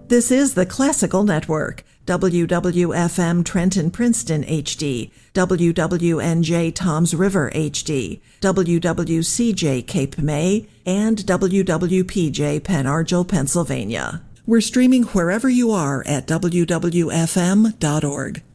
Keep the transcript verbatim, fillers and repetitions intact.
This is the Classical Network, W W F M Trenton Princeton H D, W W N J Toms River H D, W W C J Cape May, and W W P J Penargil, Pennsylvania. We're streaming wherever you are at W W F M dot org.